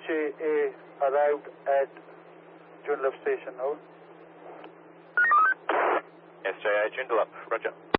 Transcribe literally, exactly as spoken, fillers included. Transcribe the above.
J A arrived at Joondalup Station. Over. S J A, Joondalup. Roger.